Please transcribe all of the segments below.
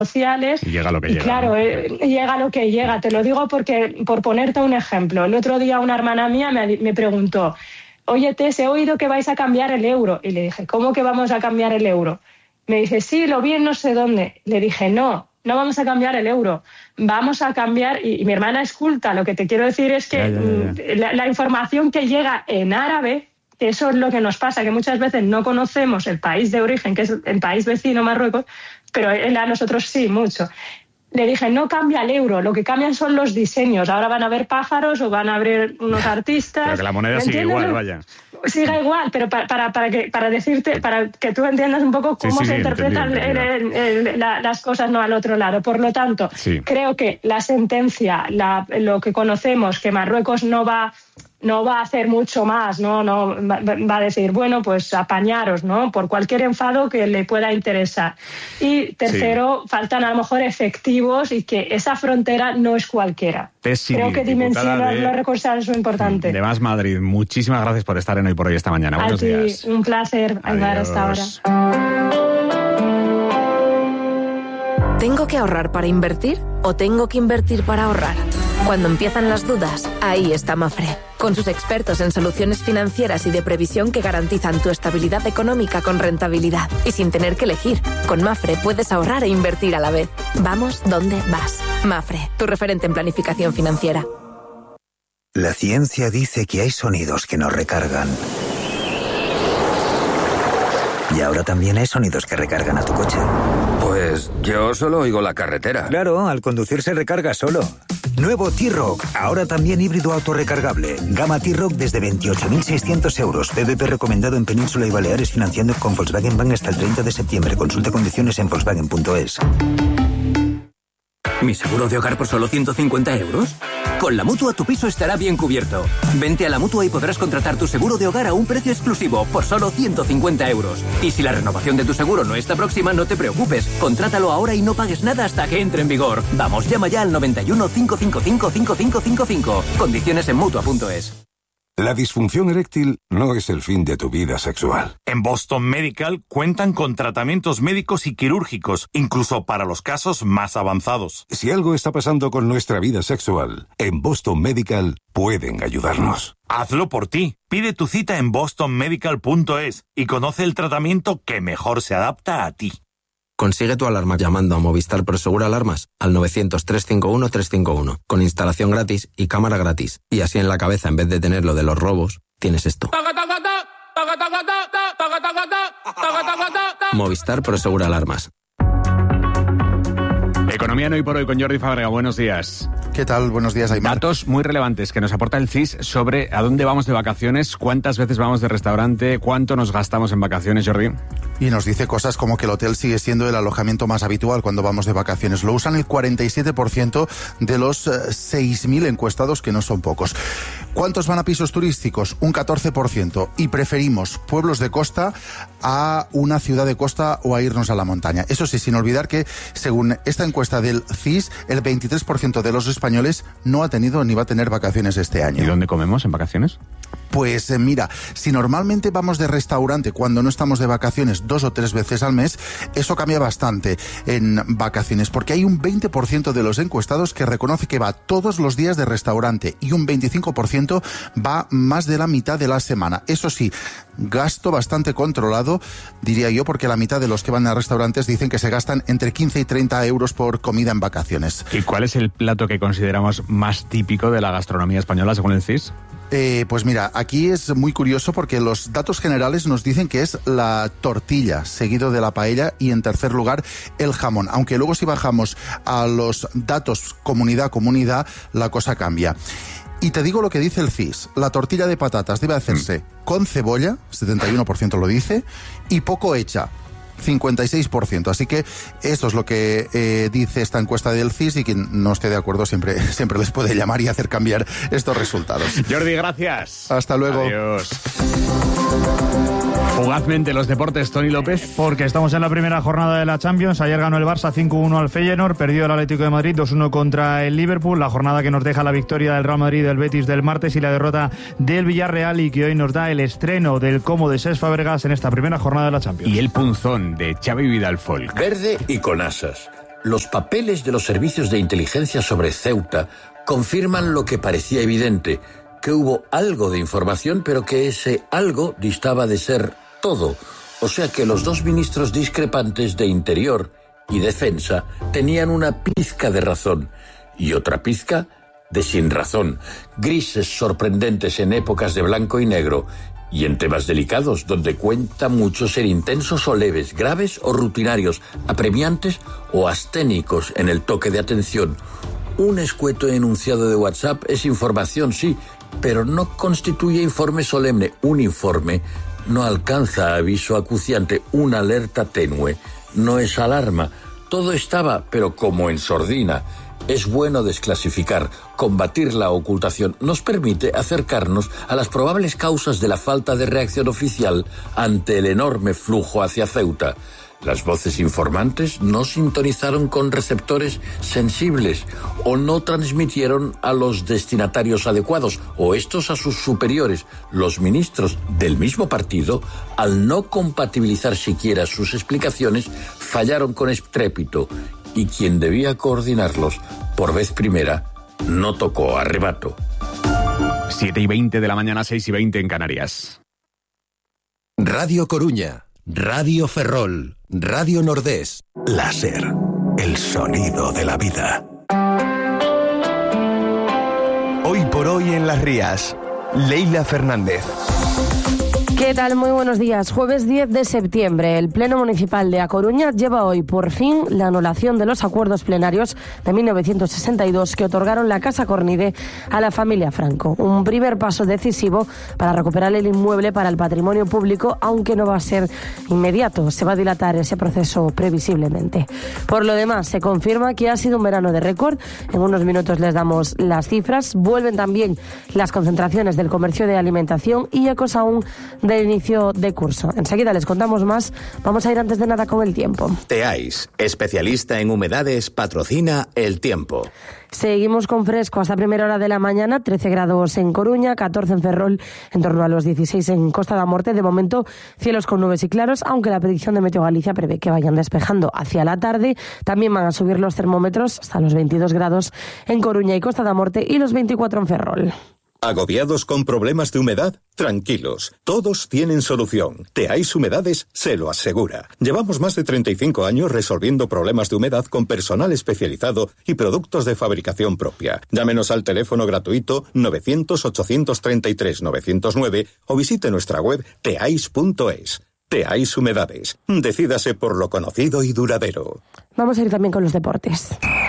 sociales. Y llega lo que llega. Claro, llega lo que llega. Te lo digo porque, por ponerte un ejemplo, el otro día una hermana mía me preguntó: oye, Tess, he oído que vais a cambiar el euro. Y le dije: ¿cómo que vamos a cambiar el euro? Me dice: sí, lo vi en no sé dónde. Le dije: no vamos a cambiar el euro. Vamos a cambiar, y mi hermana es culta, lo que te quiero decir es que la información que llega en árabe, eso es lo que nos pasa, que muchas veces no conocemos el país de origen, que es el país vecino, Marruecos, pero a nosotros sí, mucho. Le dije: no cambia el euro, lo que cambian son los diseños. Ahora van a haber pájaros o van a haber unos artistas. Pero que la moneda sigue igual, vaya. Siga igual, pero para que tú entiendas un poco cómo se interpretan las cosas, no al otro lado. Por lo tanto, creo que la sentencia, lo que conocemos, que Marruecos no va a hacer mucho más, no va a decir, bueno, pues apañaros, ¿no? Por cualquier enfado que le pueda interesar. Y tercero, faltan a lo mejor efectivos, y que esa frontera no es cualquiera. Creo que dimensionar los recursos es muy importante. De Más Madrid, muchísimas gracias por estar en Hoy por Hoy esta mañana. Buenos días. Un placer ayudar hasta ahora. ¿Tengo que ahorrar para invertir o tengo que invertir para ahorrar? Cuando empiezan las dudas, ahí está Mafre, con sus expertos en soluciones financieras y de previsión que garantizan tu estabilidad económica con rentabilidad y sin tener que elegir. Con Mafre puedes ahorrar e invertir a la vez. Vamos donde vas. Mafre, tu referente en planificación financiera. La ciencia dice que hay sonidos que nos recargan. Y ahora también hay sonidos que recargan a tu coche. Pues yo solo oigo la carretera. Claro, al conducir se recarga solo. Nuevo T-Roc, ahora también híbrido autorrecargable. Gama T-Roc desde 28.600 euros. PVP recomendado en Península y Baleares, financiando con Volkswagen Bank hasta el 30 de septiembre. Consulta condiciones en Volkswagen.es. ¿Mi seguro de hogar por solo 150 euros? Con la Mutua tu piso estará bien cubierto. Vente a la Mutua y podrás contratar tu seguro de hogar a un precio exclusivo por solo 150 euros. Y si la renovación de tu seguro no está próxima, no te preocupes. Contrátalo ahora y no pagues nada hasta que entre en vigor. Vamos, llama ya al 91 555 5555. Condiciones en Mutua.es. La disfunción eréctil no es el fin de tu vida sexual. En Boston Medical cuentan con tratamientos médicos y quirúrgicos, incluso para los casos más avanzados. Si algo está pasando con nuestra vida sexual, en Boston Medical pueden ayudarnos. Hazlo por ti. Pide tu cita en bostonmedical.es y conoce el tratamiento que mejor se adapta a ti. Consigue tu alarma llamando a Movistar Prosegur Alarmas al 900-351-351, con instalación gratis y cámara gratis. Y así en la cabeza, en vez de tener lo de los robos, tienes esto. Movistar Prosegur Alarmas. Economía en Hoy por Hoy con Jordi Fábrega. Buenos días. ¿Qué tal? Buenos días, Aymar. Datos muy relevantes que nos aporta el CIS sobre a dónde vamos de vacaciones, cuántas veces vamos de restaurante, cuánto nos gastamos en vacaciones, Jordi. Y nos dice cosas como que el hotel sigue siendo el alojamiento más habitual cuando vamos de vacaciones. Lo usan el 47% de los 6.000 encuestados, que no son pocos. ¿Cuántos van a pisos turísticos? Un 14%. Y preferimos pueblos de costa a una ciudad de costa o a irnos a la montaña. Eso sí, sin olvidar que, según esta encuesta del CIS, el 23% de los españoles no ha tenido ni va a tener vacaciones este año. ¿Y dónde comemos en vacaciones? Pues mira, si normalmente vamos de restaurante cuando no estamos de vacaciones 2 o 3 veces al mes, eso cambia bastante en vacaciones, porque hay un 20% de los encuestados que reconoce que va todos los días de restaurante y un 25% va más de la mitad de la semana. Eso sí, gasto bastante controlado, diría yo, porque la mitad de los que van a restaurantes dicen que se gastan entre 15 y 30 euros por comida en vacaciones. ¿Y cuál es el plato que consideramos más típico de la gastronomía española, según el CIS? Pues mira, aquí es muy curioso porque los datos generales nos dicen que es la tortilla, seguido de la paella, y en tercer lugar el jamón. Aunque luego, si bajamos a los datos comunidad a comunidad, la cosa cambia. Y te digo lo que dice el CIS. La tortilla de patatas debe hacerse con cebolla, 71% lo dice, y poco hecha, 56%. Así que eso es lo que dice esta encuesta del CIS, y quien no esté de acuerdo siempre les puede llamar y hacer cambiar estos resultados. Jordi, gracias. Hasta luego. Adiós. Fugazmente los deportes, Tony López. Porque estamos en la primera jornada de la Champions. Ayer ganó el Barça 5-1 al Feyenoord, perdió el Atlético de Madrid 2-1 contra el Liverpool. La jornada que nos deja la victoria del Real Madrid, del Betis del martes, y la derrota del Villarreal, y que hoy nos da el estreno del Como de Cesc Fàbregas en esta primera jornada de la Champions. Y el punzón de Xavi Vidal Folk. Verde y con asas. los papeles de los servicios de inteligencia sobre Ceuta confirman lo que parecía evidente, que hubo algo de información, pero que ese algo distaba de ser todo. O sea que los dos ministros discrepantes de Interior y Defensa tenían una pizca de razón y otra pizca de sinrazón. Grises sorprendentes en épocas de blanco y negro y en temas delicados donde cuenta mucho ser intensos o leves, graves o rutinarios, apremiantes o asténicos en el toque de atención. Un escueto enunciado de WhatsApp es información, sí, pero no constituye informe solemne. Un informe no alcanza aviso acuciante. Una alerta tenue no es alarma. Todo estaba, pero como en sordina. Es bueno desclasificar, combatir la ocultación. Nos permite acercarnos a las probables causas de la falta de reacción oficial ante el enorme flujo hacia Ceuta. Las voces informantes no sintonizaron con receptores sensibles o no transmitieron a los destinatarios adecuados o estos a sus superiores. Los ministros del mismo partido, al no compatibilizar siquiera sus explicaciones, fallaron con estrépito y quien debía coordinarlos por vez primera no tocó a rebato. 7:20 de la mañana, 6:20 en Canarias. Radio Coruña, Radio Ferrol, Radio Nordés. Láser, el sonido de la vida. Hoy por hoy en Las Rías, Leila Fernández. ¿Qué tal? Muy buenos días. Jueves 10 de septiembre, el Pleno Municipal de A Coruña lleva hoy por fin la anulación de los acuerdos plenarios de 1962 que otorgaron la Casa Cornide a la familia Franco. Un primer paso decisivo para recuperar el inmueble para el patrimonio público, aunque no va a ser inmediato. Se va a dilatar ese proceso previsiblemente. Por lo demás, se confirma que ha sido un verano de récord. En unos minutos les damos las cifras. Vuelven también las concentraciones del comercio de alimentación y ecos aún del inicio de curso. Enseguida les contamos más. Vamos a ir antes de nada con el tiempo. Teais, especialista en humedades, patrocina el tiempo. Seguimos con fresco hasta primera hora de la mañana, 13 grados en Coruña, 14 en Ferrol, en torno a los 16 en Costa da Morte. De momento, cielos con nubes y claros, aunque la predicción de Meteo Galicia prevé que vayan despejando hacia la tarde. También van a subir los termómetros hasta los 22 grados en Coruña y Costa da Morte y los 24 en Ferrol. ¿Agobiados con problemas de humedad? Tranquilos, todos tienen solución. Teais Humedades se lo asegura. Llevamos más de 35 años resolviendo problemas de humedad con personal especializado y productos de fabricación propia. Llámenos al teléfono gratuito 900-833-909 o visite nuestra web teais.es. Teais Humedades. Decídase por lo conocido y duradero. Vamos a ir también con los deportes.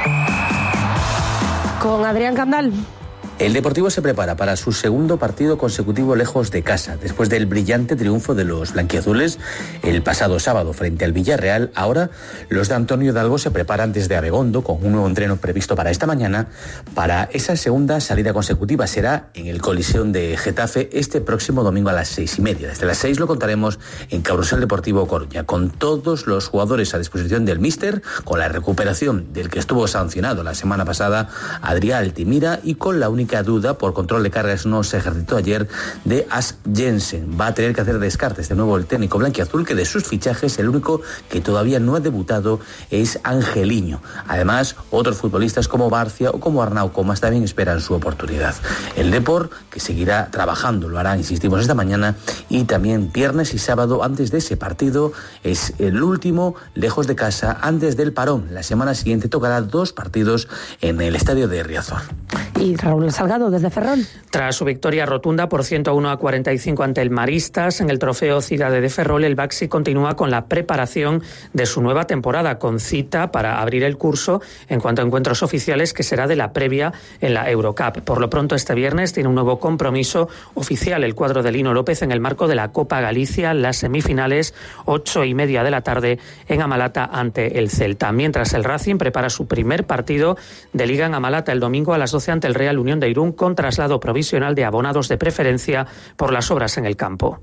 Con Adrián Candal. El Deportivo se prepara para su segundo partido consecutivo lejos de casa. Después del brillante triunfo de los blanquiazules el pasado sábado frente al Villarreal, ahora los de Antonio Hidalgo se preparan desde Abegondo con un nuevo entreno previsto para esta mañana para esa segunda salida consecutiva. Será en el Coliseum de Getafe este próximo domingo a las 6:30. Desde las 6 lo contaremos en Carrusel Deportivo Coruña, con todos los jugadores a disposición del míster, con la recuperación del que estuvo sancionado la semana pasada, Adrián Altimira, y con la única duda por control de cargas no se ejercitó ayer de As Jensen. Va a tener que hacer descartes de nuevo el técnico blanquiazul, que de sus fichajes el único que todavía no ha debutado es Angeliño. Además, otros futbolistas como Barcia o como Arnau Comas también esperan su oportunidad. El Depor, que seguirá trabajando, lo hará, insistimos, esta mañana, y también viernes y sábado antes de ese partido. Es el último lejos de casa antes del parón. La semana siguiente tocará 2 partidos en el estadio de Riazor. Y Raúl Salgado desde Ferrol. Tras su victoria rotunda por 101-45 ante el Maristas en el Trofeo Cidade de Ferrol, el Baxi continúa con la preparación de su nueva temporada, con cita para abrir el curso en cuanto a encuentros oficiales, que será de la previa en la Eurocup. Por lo pronto, este viernes tiene un nuevo compromiso oficial el cuadro de Lino López en el marco de la Copa Galicia, las semifinales, 8:30 de la tarde en Amalata ante el Celta. Mientras, el Racing prepara su primer partido de Liga en Amalata el domingo a las 12 ante el Real Unión de Irún, con traslado provisional de abonados de preferencia por las obras en el campo.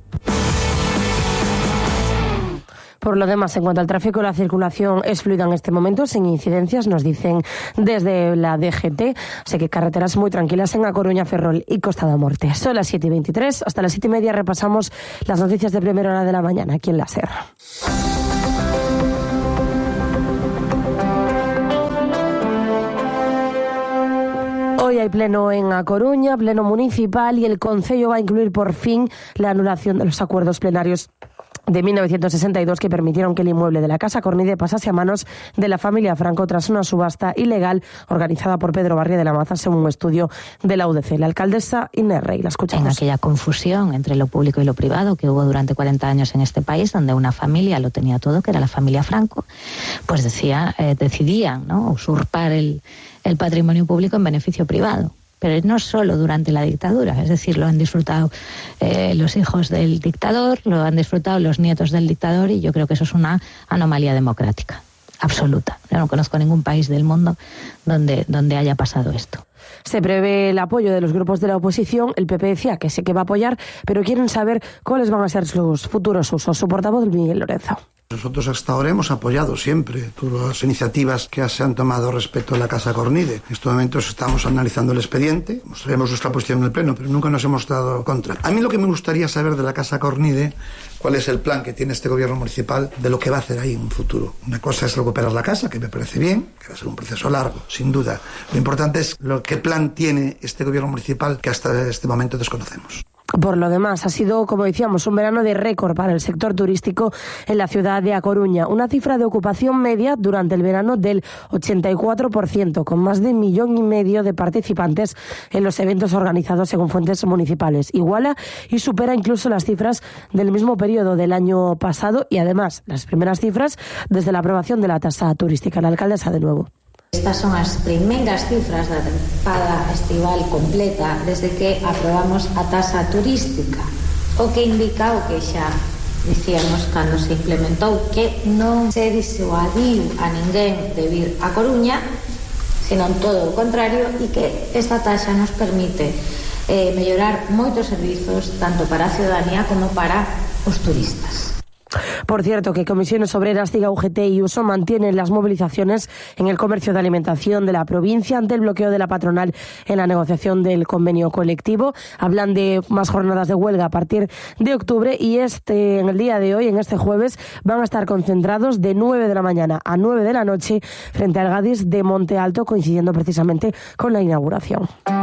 Por lo demás, en cuanto al tráfico, la circulación es fluida en este momento, sin incidencias, nos dicen desde la DGT. Así que carreteras muy tranquilas en A Coruña, Ferrol y Costa da Morte. Son las 7:23, hasta las 7:30 repasamos las noticias de primera hora de la mañana aquí en la SER. Hoy hay pleno en A Coruña, pleno municipal, y el Concello va a incluir por fin la anulación de los acuerdos plenarios de 1962 que permitieron que el inmueble de la Casa Cornide pasase a manos de la familia Franco tras una subasta ilegal organizada por Pedro Barría de la Maza, según un estudio de la UDC. La alcaldesa Inés Rey, la escuchamos. En aquella confusión entre lo público y lo privado que hubo durante 40 años en este país, donde una familia lo tenía todo, que era la familia Franco, pues decidían, ¿no?, usurpar el patrimonio público en beneficio privado. Pero no solo durante la dictadura, es decir, lo han disfrutado los hijos del dictador, lo han disfrutado los nietos del dictador, y yo creo que eso es una anomalía democrática absoluta. Yo no conozco ningún país del mundo donde haya pasado esto. Se prevé el apoyo de los grupos de la oposición. El PP decía que sí que va a apoyar, pero quieren saber cuáles van a ser sus futuros usos. Su portavoz, Miguel Lorenzo. Nosotros hasta ahora hemos apoyado siempre todas las iniciativas que se han tomado respecto a la Casa Cornide. En estos momentos estamos analizando el expediente, mostraremos nuestra posición en el Pleno, pero nunca nos hemos dado contra. A mí lo que me gustaría saber de la Casa Cornide, cuál es el plan que tiene este gobierno municipal de lo que va a hacer ahí en un futuro. Una cosa es recuperar la casa, que me parece bien, que va a ser un proceso largo, sin duda. Lo importante es qué plan tiene este gobierno municipal que hasta este momento desconocemos. Por lo demás, ha sido, como decíamos, un verano de récord para el sector turístico en la ciudad de A Coruña. Una cifra de ocupación media durante el verano del 84%, con más de 1,5 millones de participantes en los eventos organizados según fuentes municipales. Iguala y supera incluso las cifras del mismo periodo del año pasado, y además las primeras cifras desde la aprobación de la tasa turística. La alcaldesa de nuevo. Estas son as primeiras cifras da tempada estival completa desde que aprobamos a tasa turística, o que indica o que xa dicíamos cando se implementou, que non se disuadiu a ninguén de vir a Coruña, senón todo o contrario, e que esta taxa nos permite mellorar moitos servizos tanto para a ciudadanía como para os turistas. Por cierto, que Comisiones Obreras, CIGA, UGT y USO mantienen las movilizaciones en el comercio de alimentación de la provincia ante el bloqueo de la patronal en la negociación del convenio colectivo. Hablan de más jornadas de huelga a partir de octubre, y en el día de hoy, en este jueves, van a estar concentrados de 9 de la mañana a 9 de la noche frente al Gadis de Monte Alto, coincidiendo precisamente con la inauguración.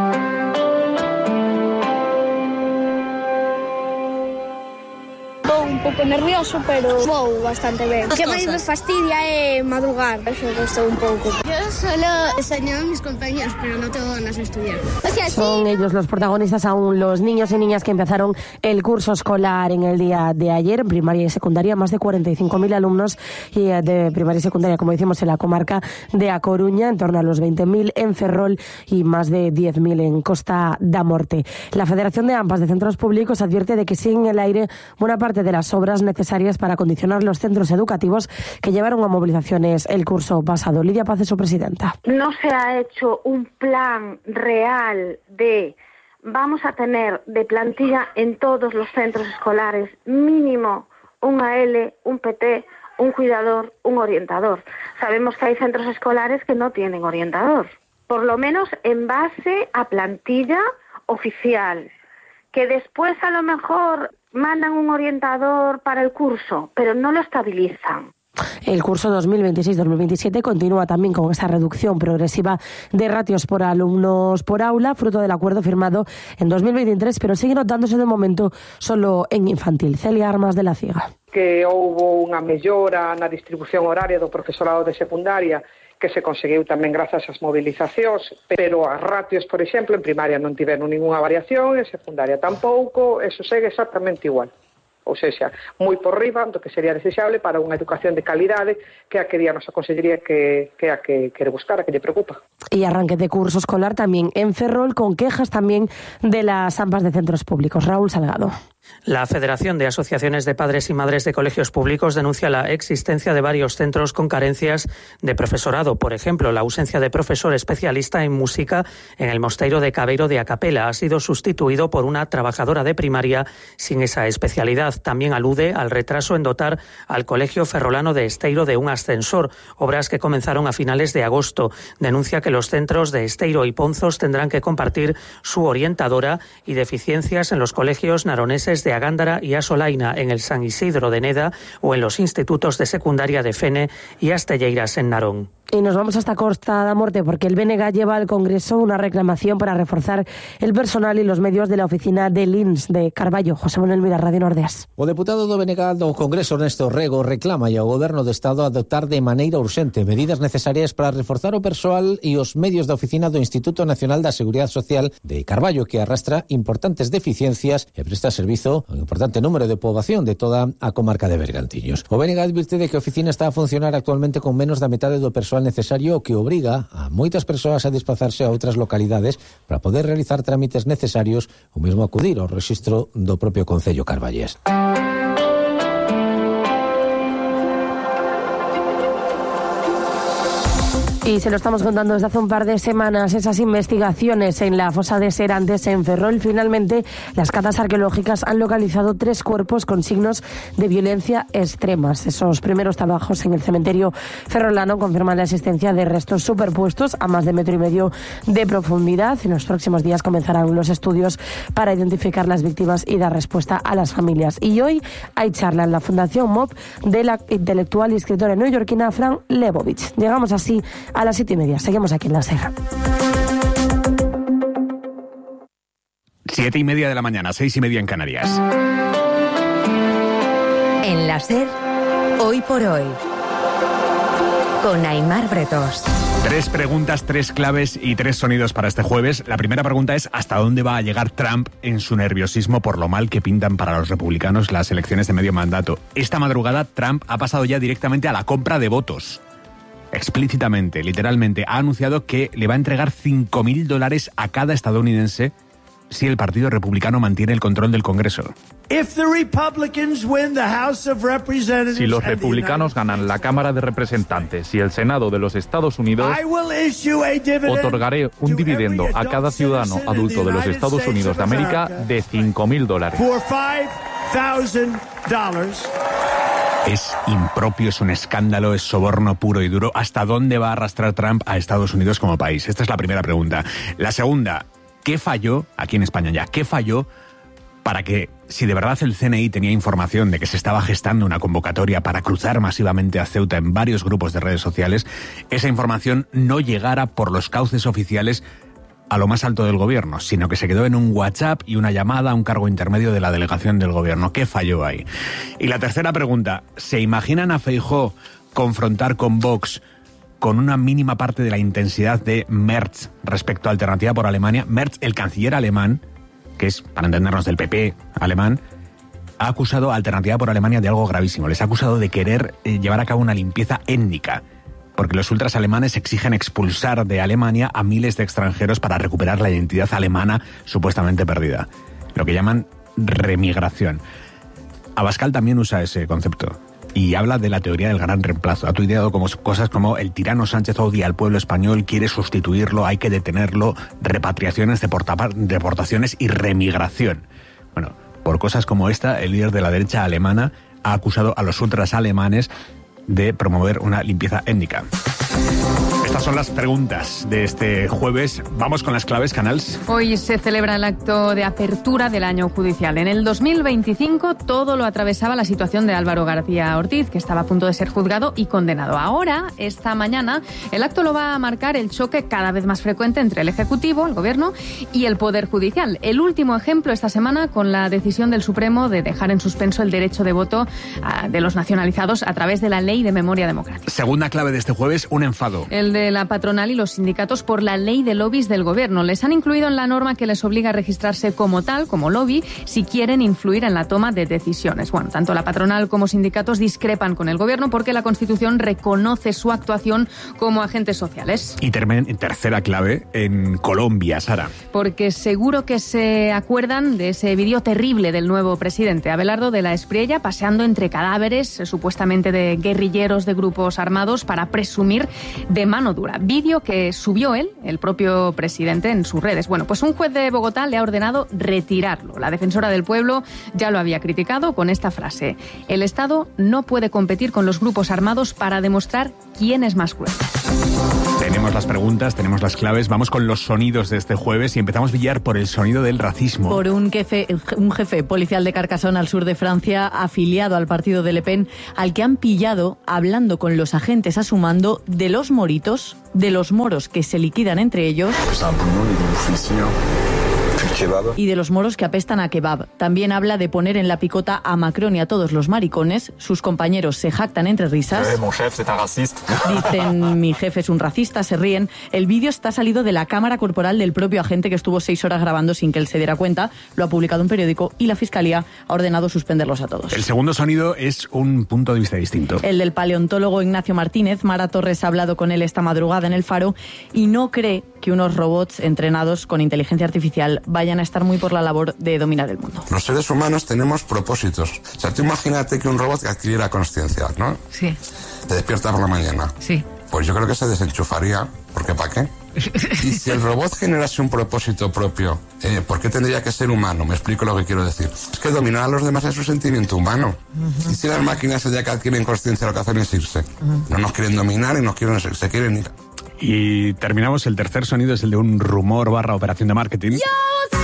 Un pouco nervioso, pero vou bastante ben. O que máis me fastidia é madrugar, eso costou un pouco. Yo solo extraño a mis compañeros, pero no tengo ganas de estudiar. O sea, son ellos los protagonistas, aún los niños y niñas que empezaron el curso escolar en el día de ayer, en primaria y secundaria, más de 45.000 alumnos y de primaria y secundaria, como decimos, en la comarca de A Coruña, en torno a los 20.000 en Ferrol y más de 10.000 en Costa da Morte. La Federación de AMPAs de Centros Públicos advierte de que siguen en el aire buena parte de las obras necesarias para acondicionar los centros educativos que llevaron a movilizaciones el curso pasado. Lidia Paz es su presidenta. No se ha hecho un plan real de vamos a tener de plantilla en todos los centros escolares mínimo un AL, un PT, un cuidador, un orientador. Sabemos que hay centros escolares que no tienen orientador, por lo menos en base a plantilla oficial, que después a lo mejor mandan un orientador para el curso, pero no lo estabilizan. El curso 2026-2027 continúa también con esa reducción progresiva de ratios por alumnos por aula, fruto del acuerdo firmado en 2023, pero sigue notándose de momento solo en infantil. Celia Armas, de la CIGA. Que houbo unha mellora na distribución horaria do profesorado de secundaria, que se conseguiu tamén grazas ás movilizacións, pero as ratios, por exemplo, en primaria non tiveron ninguna variación, en secundaria tampouco, eso segue exactamente igual. Ou seja, moi por riba do que sería desexable para unha educación de calidade, que é a que di a nosa Consellería que é a que quere buscar, a que lle preocupa. Y arranque de curso escolar también en Ferrol, con quejas también de las AMPAs de centros públicos. Raúl Salgado. La Federación de Asociaciones de Padres y Madres de Colegios Públicos denuncia la existencia de varios centros con carencias de profesorado. Por ejemplo, la ausencia de profesor especialista en música en el Mosteiro de Cabeiro de Acapela ha sido sustituido por una trabajadora de primaria sin esa especialidad. También alude al retraso en dotar al Colegio Ferrolano de Esteiro de un ascensor, obras que comenzaron a finales de agosto. Denuncia que los centros de Esteiro y Ponzos tendrán que compartir su orientadora y deficiencias en los colegios naroneses de Agándara y Asolaina, en el San Isidro de Neda o en los institutos de secundaria de Fene y Astelleiras en Narón. Y nos vamos hasta Costa da Morte porque el BNG lleva al Congreso una reclamación para reforzar el personal y los medios de la oficina de l'INS de Carballo. José Manuel Mira, Radio Nordes. O deputado do BNG do Congreso, Ernesto Rego, reclama ao Goberno do Estado adoptar de maneira urxente medidas necesarias para reforzar o persoal e os medios da oficina do Instituto Nacional da Seguridade Social de Carballo, que arrastra importantes deficiencias e presta servizo a un importante número de poboación de toda a comarca de Bergantiños. O BNG advirte de que a oficina está a funcionar actualmente con menos da metade do persoal necesario, que obriga a moitas persoas a desplazarse a outras localidades para poder realizar trámites necesarios ou mesmo acudir ao rexistro do propio Concello carballés. Y se lo estamos contando desde hace un par de semanas, esas investigaciones en la fosa de Serantes en Ferrol. Finalmente, las catas arqueológicas han localizado 3 cuerpos con signos de violencia extremas. Esos primeros trabajos en el cementerio ferrolano confirman la existencia de restos superpuestos a más de 1,5 metros de profundidad. En los próximos días comenzarán los estudios para identificar las víctimas y dar respuesta a las familias. Y hoy hay charla en la Fundación MOP de la intelectual y escritora neoyorquina Fran Lebowitz. Llegamos así a las 7:30. Seguimos aquí en La SER. 7:30 de la mañana, 6:30 en Canarias. En La SER, hoy por hoy, con Aimar Bretos. 3 preguntas, 3 claves y 3 sonidos para este jueves. La primera pregunta es: ¿hasta dónde va a llegar Trump en su nerviosismo por lo mal que pintan para los republicanos las elecciones de medio mandato? Esta madrugada Trump ha pasado ya directamente a la compra de votos. Explícitamente, literalmente, ha anunciado que le va a entregar $5,000 a cada estadounidense si el Partido Republicano mantiene el control del Congreso. Si los republicanos ganan la Cámara de Representantes y el Senado de los Estados Unidos, otorgaré un dividendo a cada ciudadano adulto de los Estados Unidos de América de $5,000. Es impropio, es un escándalo, es soborno puro y duro. ¿Hasta dónde va a arrastrar Trump a Estados Unidos como país? Esta es la primera pregunta. La segunda: ¿qué falló, aquí en España ya, qué falló para que, si de verdad el CNI tenía información de que se estaba gestando una convocatoria para cruzar masivamente a Ceuta en varios grupos de redes sociales, esa información no llegara por los cauces oficiales a lo más alto del gobierno, sino que se quedó en un WhatsApp y una llamada a un cargo intermedio de la delegación del gobierno? ¿Qué falló ahí? Y la tercera pregunta: ¿se imaginan a Feijóo confrontar con Vox con una mínima parte de la intensidad de Merz respecto a Alternativa por Alemania? Merz, el canciller alemán, que es, para entendernos, del PP alemán, ha acusado a Alternativa por Alemania de algo gravísimo. Les ha acusado de querer llevar a cabo una limpieza étnica, porque los ultras alemanes exigen expulsar de Alemania a miles de extranjeros para recuperar la identidad alemana supuestamente perdida, lo que llaman remigración. Abascal también usa ese concepto y habla de la teoría del gran reemplazo. Ha tuiteado como cosas como: el tirano Sánchez odia al pueblo español, quiere sustituirlo, hay que detenerlo, repatriaciones, deportaciones y remigración. Bueno, por cosas como esta, el líder de la derecha alemana ha acusado a los ultras alemanes de promover una limpieza étnica. Estas son las preguntas de este jueves. Vamos con las claves, Canals. Hoy se celebra el acto de apertura del año judicial. En el 2025 todo lo atravesaba la situación de Álvaro García Ortiz, que estaba a punto de ser juzgado y condenado. Ahora, esta mañana, el acto lo va a marcar el choque cada vez más frecuente entre el Ejecutivo, el Gobierno, y el Poder Judicial. El último ejemplo esta semana con la decisión del Supremo de dejar en suspenso el derecho de voto de los nacionalizados a través de la Ley de Memoria Democrática. Segunda clave de este jueves: un enfado. El de la patronal y los sindicatos por la ley de lobbies del gobierno. Les han incluido en la norma que les obliga a registrarse como tal, como lobby, si quieren influir en la toma de decisiones. Bueno, tanto la patronal como sindicatos discrepan con el gobierno porque la Constitución reconoce su actuación como agentes sociales. Y tercera clave, en Colombia, Sara. Porque seguro que se acuerdan de ese vídeo terrible del nuevo presidente, Abelardo de la Espriella, paseando entre cadáveres, supuestamente de guerrilleros de grupos armados, para presumir de mano dura. Vídeo que subió él, el propio presidente, en sus redes. Bueno, pues un juez de Bogotá le ha ordenado retirarlo. La defensora del pueblo ya lo había criticado con esta frase: el Estado no puede competir con los grupos armados para demostrar quién es más cruel. Tenemos las preguntas, tenemos las claves, vamos con los sonidos de este jueves y empezamos, Villar, por el sonido del racismo. Por un jefe policial de Carcassonne, al sur de Francia, afiliado al partido de Le Pen, al que han pillado hablando con los agentes a su mando de los moritos, de los moros que se liquidan entre ellos y de los moros que apestan a kebab. También habla de poner en la picota a Macron y a todos los maricones. Sus compañeros se jactan entre risas. Dicen, mi jefe es un racista, se ríen. El vídeo está salido de la cámara corporal del propio agente que estuvo 6 horas grabando sin que él se diera cuenta. Lo ha publicado un periódico y la Fiscalía ha ordenado suspenderlos a todos. El segundo sonido es un punto de vista distinto. El del paleontólogo Ignacio Martínez. Mara Torres ha hablado con él esta madrugada en El Faro y no cree que unos robots entrenados con inteligencia artificial vayan a estar muy por la labor de dominar el mundo. Los seres humanos tenemos propósitos. O sea, tú imagínate que un robot adquiriera conciencia, ¿no? Sí. Te despierta por la mañana. Sí. Pues yo creo que se desenchufaría, porque ¿para qué? Y si el robot generase un propósito propio, ¿por qué tendría que ser humano? Me explico lo que quiero decir. Es que dominar a los demás es un sentimiento humano. Y si las máquinas ya que adquieren conciencia lo que hacen es irse. No nos quieren dominar y se quieren ir. Y terminamos, el tercer sonido es el de un rumor / operación de marketing. ¡Ya!